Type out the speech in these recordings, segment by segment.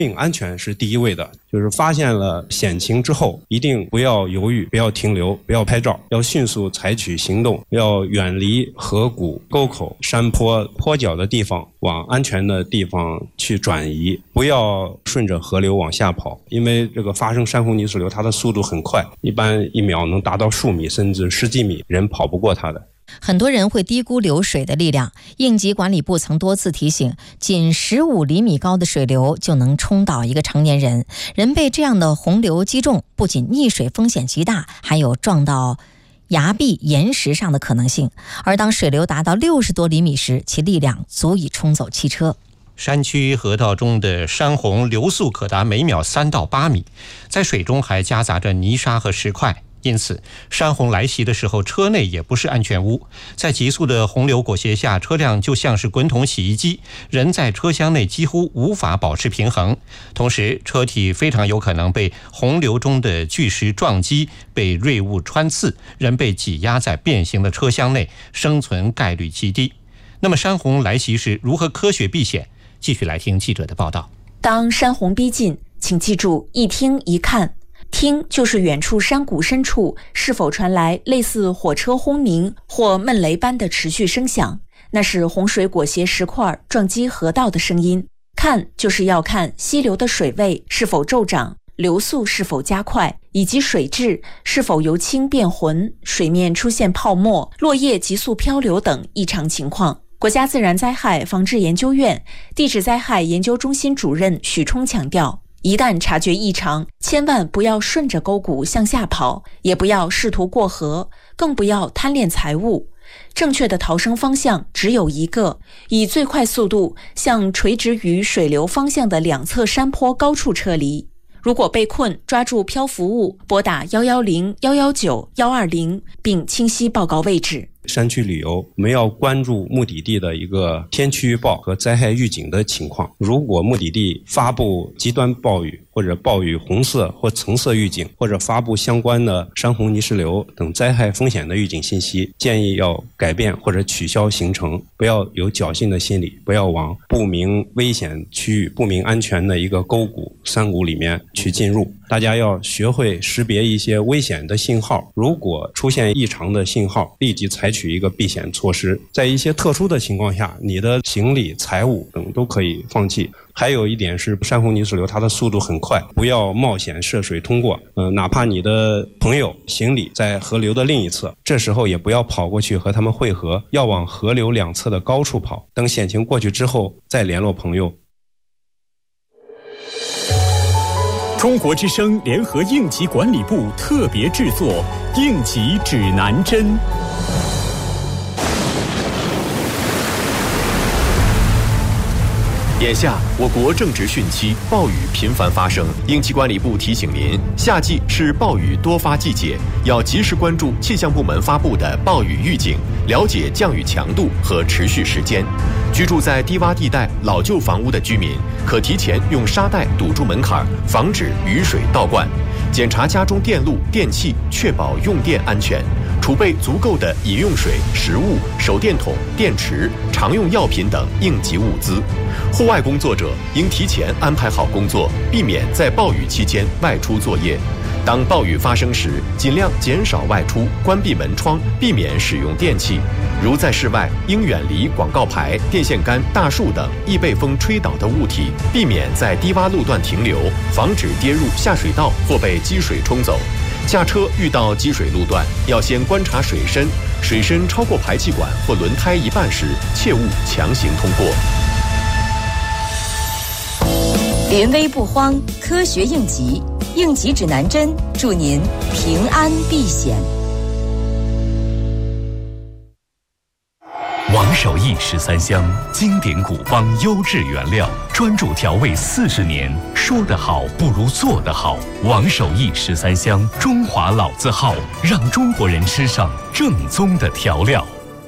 命安全是第一位的，就是发现了险情之后，一定不要犹豫，不要停留，不要拍照，要迅速采取行动，要远离河谷、沟口、山坡、坡脚的地方，往安全的地方去转移，不要顺着河流往下跑，因为这个发生山洪泥石流，它的速度很快，一般1秒能达到数米甚至10几米，人跑不过它的。 很多人会低估流水的力量，应急管理部曾多次提醒，仅15厘米高的水流就能冲倒一个成年人，人被这样的洪流击中，不仅溺水风险极大，还有撞到崖壁、岩石上的可能性。而当水流达到60多厘米时，其力量足以冲走汽车。 山区河道中的山洪流速可达每秒3到8米，在水中还夹杂着泥沙和石块，因此山洪来袭的时候，车内也不是安全屋。在急速的洪流裹挟下，车辆就像是滚筒洗衣机，人在车厢内几乎无法保持平衡，同时车体非常有可能被洪流中的巨石撞击，被锐物穿刺，人被挤压在变形的车厢内，生存概率极低。那么山洪来袭时如何科学避险？继续来听记者的报道。 当山洪逼近，请记住一听一看。听就是远处山谷深处是否传来类似火车轰鸣或闷雷般的持续声响，那是洪水裹挟石块撞击河道的声音。看就是要看溪流的水位是否骤涨，流速是否加快，以及水质是否由清变浑，水面出现泡沫、落叶急速漂流等异常情况。国家自然灾害防治研究院地质灾害研究中心主任许冲强调，一旦察觉异常，千万不要顺着沟谷向下跑，也不要试图过河，更不要贪恋财物。正确的逃生方向只有一个，以最快速度向垂直于水流方向的两侧山坡高处撤离。如果被困，抓住漂浮物，拨打110、119、120，并清晰报告位置。 山区旅游，我们要关注目的地的一个天气预报和灾害预警的情况。如果目的地发布极端暴雨或者暴雨红色或橙色预警，或者发布相关的山洪泥石流等灾害风险的预警信息，建议要改变或者取消行程，不要有侥幸的心理，不要往不明危险区域、不明安全的一个沟谷、山谷里面去进入。大家要学会识别一些危险的信号，如果出现异常的信号，立即采取一个避险措施。在一些特殊的情况下，你的行李、财物等都可以放弃。还有一点是，山洪泥石流它的速度很快，不要冒险涉水通过。哪怕你的朋友、行李在河流的另一侧，这时候也不要跑过去和他们汇合，要往河流两侧的高处跑。等险情过去之后，再联络朋友。 中国之声联合应急管理部特别制作《应急指南针》。 眼下我国正值汛期，暴雨频繁发生，应急管理部提醒您，夏季是暴雨多发季节，要及时关注气象部门发布的暴雨预警，了解降雨强度和持续时间。居住在低洼地带、老旧房屋的居民，可提前用沙袋堵住门槛，防止雨水倒灌。检查家中电路、电器，确保用电安全。储备足够的饮用水、食物、手电筒、电池、常用药品等应急物资。户外工作者应提前安排好工作，避免在暴雨期间外出作业。当暴雨发生时，尽量减少外出，关闭门窗，避免使用电器。如在室外，应远离广告牌、电线杆、大树等易被风吹倒的物体，避免在低洼路段停留，防止跌入下水道或被积水冲走。驾车遇到积水路段，要先观察水深，水深超过排气管或轮胎一半时，切勿强行通过。 临危不慌，科学应急，应急指南针，祝您平安避险。 王守义13香，经典古方，优质原料，专注调味40年，说得好不如做得好。王守义13香，中华老字号，让中国人吃上正宗的调料。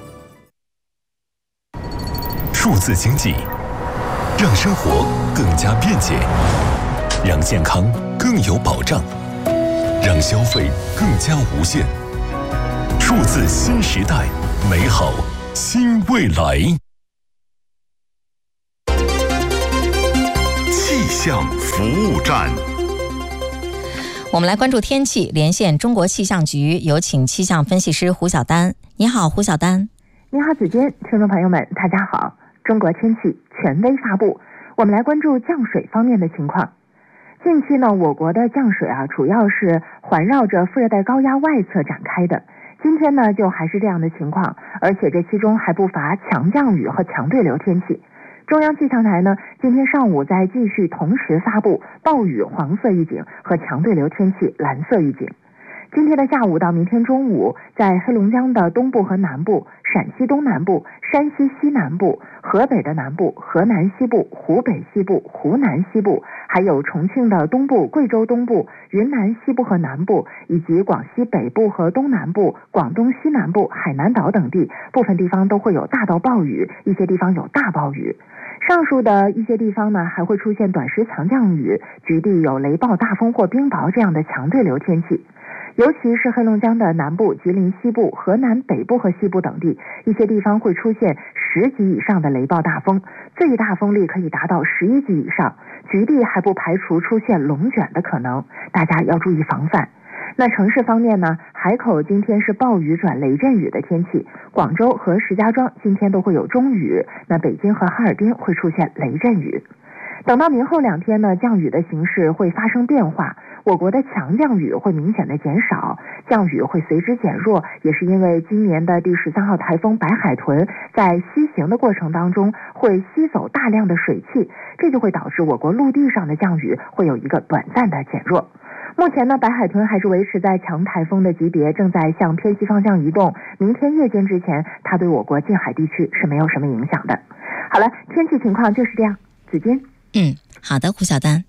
数字经济，让生活更加便捷，让健康更有保障，让消费更加无限。数字新时代，美好新未来。气象服务站。 我们来关注天气，连线中国气象局，有请气象分析师胡晓丹。你好，胡晓丹。 你好，子坚，听众朋友们，大家好。中国天气权威发布，我们来关注降水方面的情况。近期呢，我国的降水主要是环绕着副热带高压外侧展开的。今天呢，就还是这样的情况，而且这其中还不乏强降雨和强对流天气。中央气象台呢，今天上午在继续同时发布暴雨黄色预警和强对流天气蓝色预警。今天的下午到明天中午，在黑龙江的东部和南部、陕西东南部、山西西南部、河北的南部、河南西部、湖北西部、湖南西部，还有重庆的东部、贵州东部、云南西部和南部，以及广西北部和东南部、广东西南部、海南岛等地，部分地方都会有大到暴雨，一些地方有大暴雨。上述的一些地方呢，还会出现短时强降雨，局地有雷暴、大风或冰雹这样的强对流天气。尤其是黑龙江的南部、吉林西部、河南北部和西部等地，一些地方会出现10级以上的雷暴大风，最大风力可以达到11级以上，局地还不排除出现龙卷的可能，大家要注意防范。那城市方面呢，海口今天是暴雨转雷阵雨的天气，广州和石家庄今天都会有中雨，那北京和哈尔滨会出现雷阵雨。等到明后2天呢，降雨的形势会发生变化，我国的强降雨会明显的减少，降雨会随之减弱，也是因为今年的第13号台风白海豚在西行的过程当中会吸走大量的水汽，这就会导致我国陆地上的降雨会有一个短暂的减弱。目前呢，白海豚还是维持在强台风的级别，正在向偏西方向移动，明天夜间之前，它对我国近海地区是没有什么影响的。好了，天气情况就是这样，子坚。 好的，胡晓丹。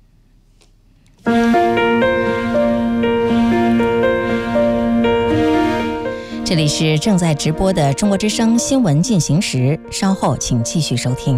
这里是正在直播的中国之声新闻进行时，稍后请继续收听。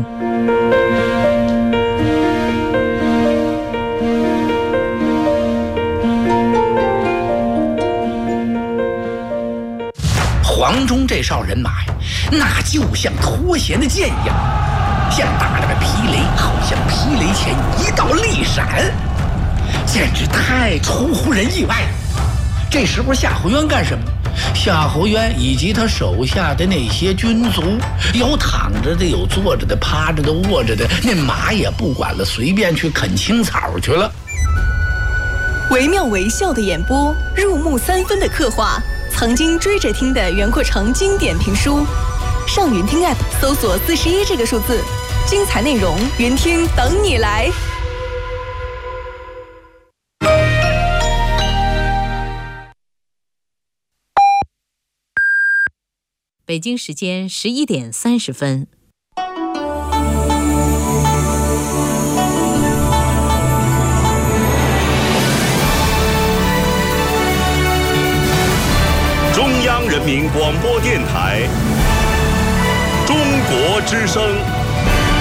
黄忠这哨人马呀，那就像脱弦的箭一样，像打了个霹雷，好像霹雷前一道利闪，简直太出乎人意外了。这时候夏侯渊干什么？夏侯渊以及他手下的那些军卒，有躺着的，有坐着的，趴着的，卧着的，那马也不管了，随便去啃青草去了。 惟妙惟肖的演播，入木3分的刻画，曾经追着听的袁阔成经典评书，上云听 App 搜索41这个数字，精彩内容云听等你来。 北京时间11点30分。 中央人民广播电台，中国之声。